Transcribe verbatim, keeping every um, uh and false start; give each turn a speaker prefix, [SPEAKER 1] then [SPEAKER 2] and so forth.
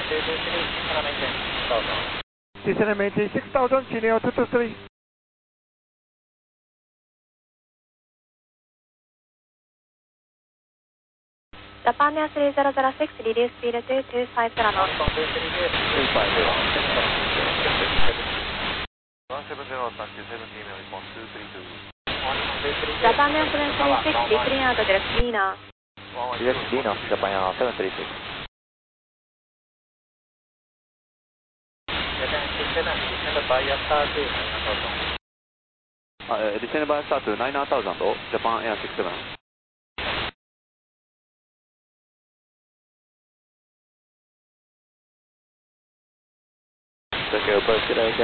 [SPEAKER 1] Descending maintain six thousand, Chile two two three.
[SPEAKER 2] Japan Air three zero zero six, reduce speed to two five zero knots.
[SPEAKER 3] one seven zero, taxi seventeen, response two three two.
[SPEAKER 2] Japan Air seven three six, decline out direct Lina.
[SPEAKER 4] Direct Lina, Japan Air seven three six.
[SPEAKER 3] Descend by star to nine thousand.
[SPEAKER 4] Uh, descend by star to nine thousand, Japan Air six seven.
[SPEAKER 3] Okay, approach it,